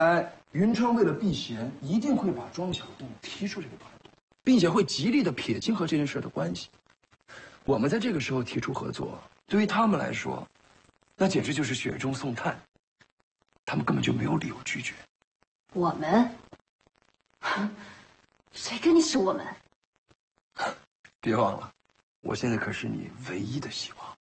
哎，云川为了避嫌，一定会把庄小栋踢出这个团队，并且会极力的撇清和这件事的关系。我们在这个时候提出合作，对于他们来说，那简直就是雪中送炭，他们根本就没有理由拒绝。 我们？谁跟你是我们？ 别忘了，我现在可是你唯一的希望。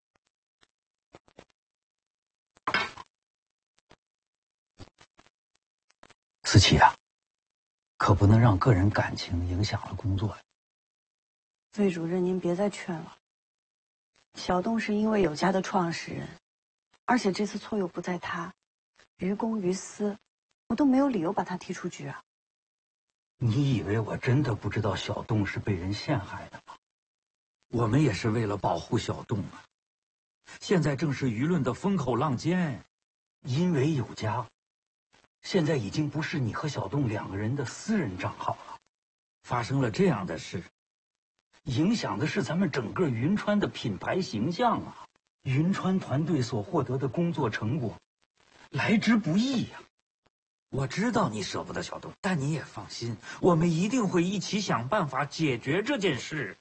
思琪啊，可不能让个人感情影响了工作呀。 魏主任，您别再劝了。小栋是因为有家的创始人，而且这次错又不在他，于公于私，我都没有理由把他踢出局啊。 你以为我真的不知道小栋是被人陷害的吗？我们也是为了保护小栋啊。现在正是舆论的风口浪尖，因为有家，现在已经不是你和小栋两个人的私人账号了。发生了这样的事，影响的是咱们整个云川的品牌形象啊！云川团队所获得的工作成果，来之不易呀。我知道你舍不得小栋，但你也放心，我们一定会一起想办法解决这件事。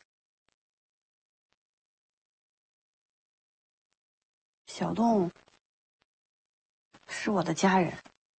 小栋是我的家人，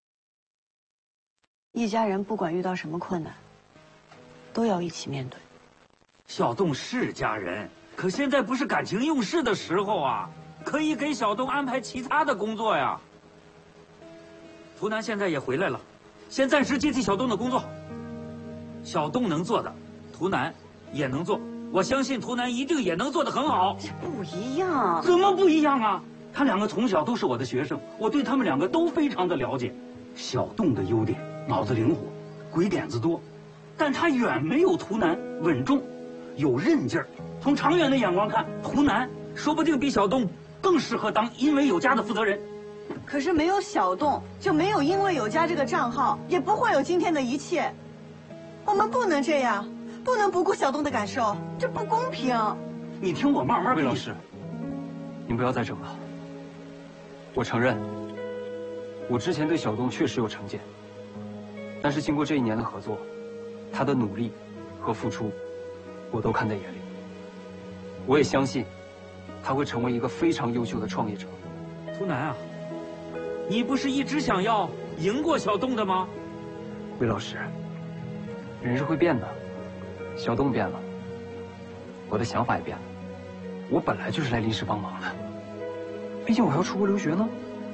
一家人不管遇到什么困难，都要一起面对。 小栋是家人，可现在不是感情用事的时候啊，可以给小栋安排其他的工作呀。图南现在也回来了，先暂时接替小栋的工作。小栋能做的，图南也能做。我相信图南一定也能做得很好。 这不一样。 怎么不一样啊？他两个从小都是我的学生，我对他们两个都非常的了解。小栋的优点，脑子灵活，鬼点子多，但他远没有图南稳重，有韧劲儿。从长远的眼光看，图南说不定比小栋更适合当因为有家的负责人。 可是没有小栋，就没有因为有家这个账号，也不会有今天的一切。我们不能这样，不能不顾小栋的感受，这不公平。 你听我慢慢魏老师，您不要再整了。我承认，我之前对小栋确实有成见，但是经过这1年的合作，他的努力和付出，我都看在眼里。我也相信，他会成为一个非常优秀的创业者。 图南啊，你不是一直想要赢过小栋的吗？ 魏老师，人是会变的，小栋变了，我的想法也变了。我本来就是来临时帮忙的，毕竟我还要出国留学呢。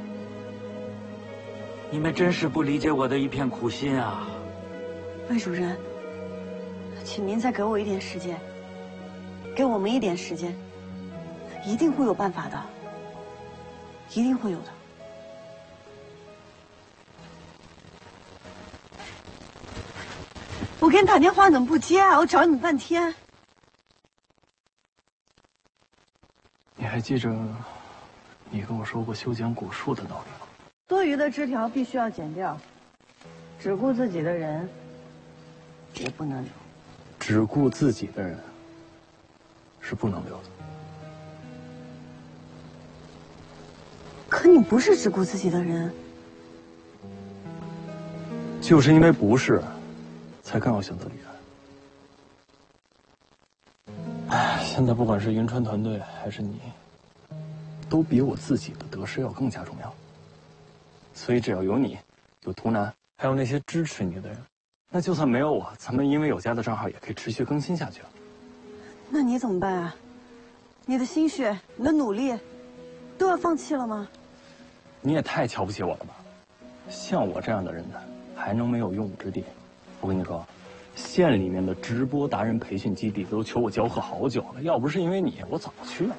你们真是不理解我的一片苦心啊！ 魏主任，请您再给我一点时间，给我们一点时间，一定会有办法的，一定会有的。我给你打电话怎么不接啊？我找你半天。 你还记着你跟我说过修剪果树的道理吗？ 多余的枝条必须要剪掉，只顾自己的人也不能留。 只顾自己的人是不能留的。 可你不是只顾自己的人。 就是因为不是，才更要选择离开。唉，现在不管是云川团队还是你，都比我自己的得失要更加重要。所以只要有你，有图南，还有那些支持你的人，那就算没有我，咱们因为有家的账号也可以持续更新下去了。 那你怎么办啊？你的心血，你的努力，都要放弃了吗？ 你也太瞧不起我了吧！像我这样的人才，还能没有用武之地？我跟你说，县里面的直播达人培训基地都求我教课好久了，要不是因为你，我早去了。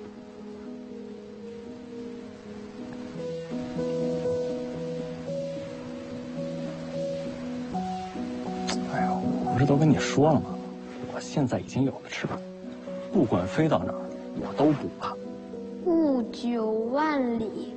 哎呀，我不是都跟你说了吗？我现在已经有了翅膀，不管飞到哪儿，我都不怕。 雾9万里，